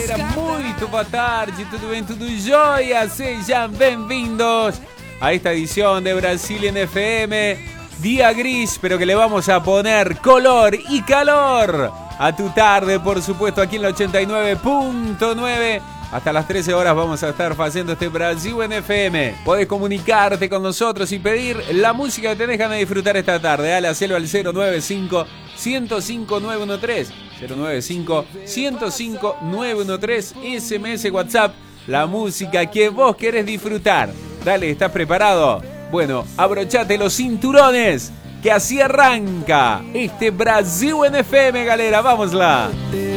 galera, muito boa tarde, tudo bem, tudo jóia? Sejam bem-vindos a esta edición de Brasil en FM. Día gris, pero que le vamos a poner color y calor a tu tarde, por supuesto, aquí en la 89.9. Hasta las 13 horas vamos a estar haciendo este Brasil en FM. Podés comunicarte con nosotros y pedir la música que tenés ganas de disfrutar esta tarde. Dale, hacelo al 095-105-913. 095-105-913. SMS, WhatsApp. La música que vos querés disfrutar. Dale, ¿estás preparado? Bueno, abrochate los cinturones, que así arranca este Brasil en FM, galera. Vámosla.